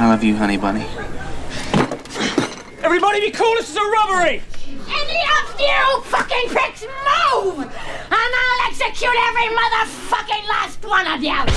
I love you, honey bunny. Everybody be cool, this is a robbery! Any of you fucking pricks move! And I'll execute every motherfucking last one of you!